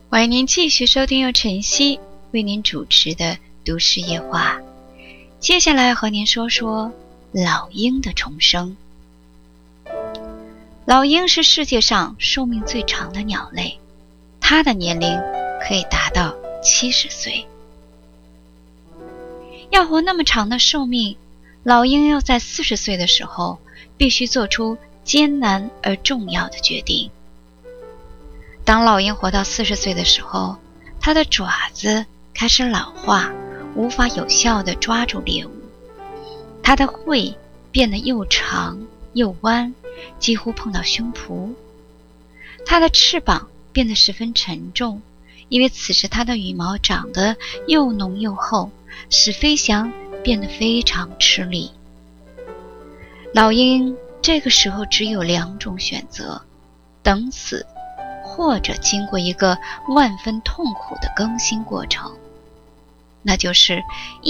欢迎您继续收听由晨曦为您主持的都市夜话。接下来和您说说老鹰的重生。老鹰是世界上寿命最长的鸟类，它的年龄可以达到70岁。要活那么长的寿命，老鹰要在40岁的时候必须做出艰难而重要的决定。当老鹰活到40岁的时候，它的爪子开始老化，无法有效地抓住猎物。它的喙变得又长又弯，几乎碰到胸脯。它的翅膀变得十分沉重，因为此时它的羽毛长得又浓又厚，使飞翔变得非常吃力。老鹰这个时候只有2种选择：等死，或者经过一个万分痛苦的更新过程，那就是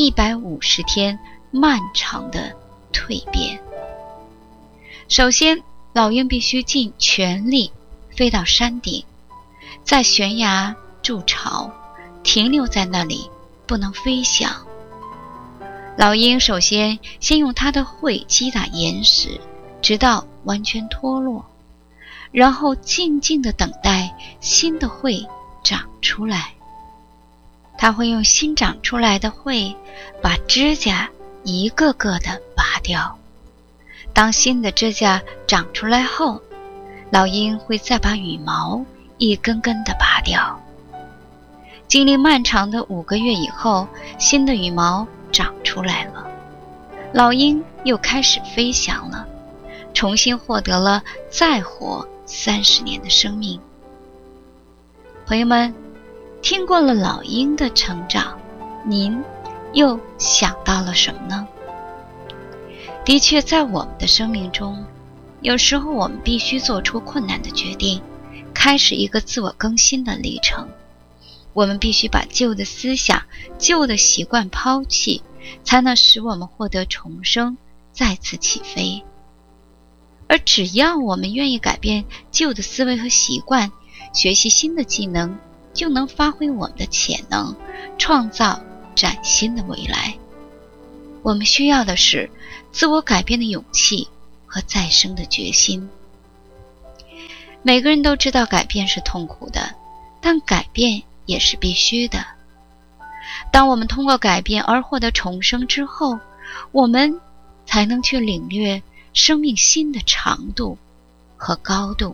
150天漫长的蜕变。首先，老鹰必须尽全力飞到山顶，在悬崖筑巢，停留在那里，不能飞翔。老鹰首先用它的喙击打岩石，直到完全脱落，然后静静地等待新的喙长出来。它会用新长出来的喙把指甲一个个地拔掉。当新的指甲长出来后，老鹰会再把羽毛一根根地拔掉。经历漫长的5个月以后，新的羽毛长出来了，老鹰又开始飞翔了，重新获得了再活30年的生命。朋友们，听过了老鹰的成长，您又想到了什么呢？的确，在我们的生命中，有时候我们必须做出困难的决定，开始一个自我更新的历程。我们必须把旧的思想、旧的习惯抛弃，才能使我们获得重生，再次起飞。而只要我们愿意改变旧的思维和习惯，学习新的技能，就能发挥我们的潜能，创造崭新的未来。我们需要的是自我改变的勇气和再生的决心。每个人都知道改变是痛苦的，但改变也是必须的。当我们通过改变而获得重生之后，我们才能去领略生命新的长度和高度。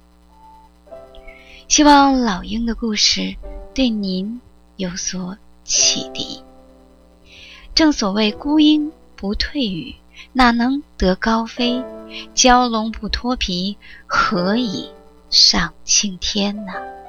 希望老鹰的故事对您有所启迪。正所谓孤鹰不退羽，哪能得高飞？蛟龙不脱皮，何以上青天呢？